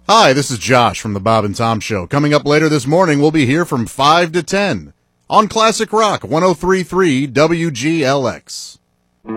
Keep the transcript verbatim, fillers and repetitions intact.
Hi, this is Josh from the Bob and Tom Show. Coming up later this morning, we'll be here from five to ten on Classic Rock one oh three point three W G L X.